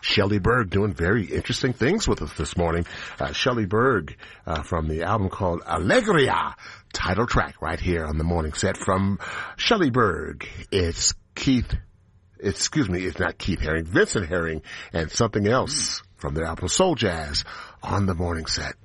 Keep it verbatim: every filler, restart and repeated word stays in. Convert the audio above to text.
Shelley Berg doing very interesting things with us this morning. Uh, Shelley Berg uh, from the album called Alegria, title track right here on the morning set from Shelley Berg. It's Keith, excuse me, it's not Keith Haring, Vincent Herring, and something else from the album Soul Jazz on the morning set.